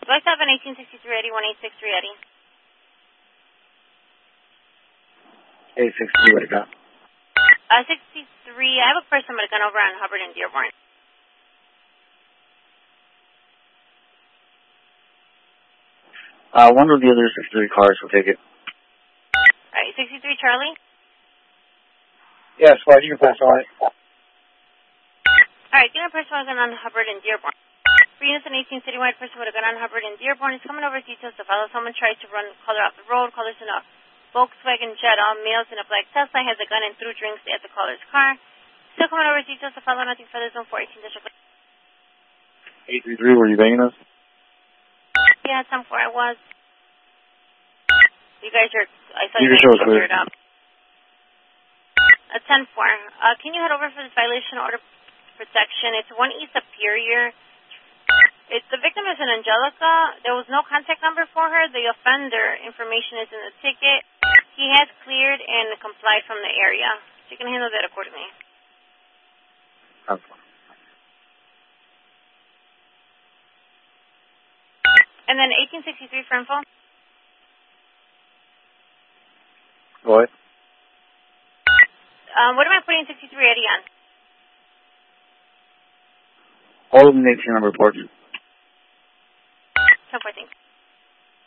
Do I still have an 1863 Eddie, 1863 Eddie? 863, what do you got? 63, I have a person with a gun over on Hubbard and Dearborn. One of the other 63 cars will take it. Alright, 63 Charlie? Yes, well, you can pass on it. Alright, get a person with a gun on Hubbard and Dearborn. For units in 18 citywide, person with a gun on Hubbard and Dearborn is coming over details to follow. Someone tried to run caller off the road. Caller's in a Volkswagen Jet, all males in a black Tesla, has a gun and threw drinks at the caller's car. Still coming over details to follow. Nothing further. Zone 418 District. 833, were you banging us? Yeah, 10-4 I was. You guys are, I saw You you can show guys us clear. cleared up. 10-4. Can you head over for this violation order protection? It's 1 East Superior. The victim is an Angelica. There was no contact number for her. The offender information is in the ticket. He has cleared and complied from the area. So you can handle that accordingly. Okay. And then 1863 for info. What? What am I putting 63 Eddie on? All of them 18 number reports. 10-4, thanks.